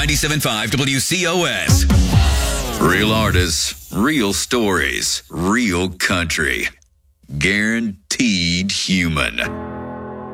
97.5 WCOS. Real artists, real stories, real country. Guaranteed human.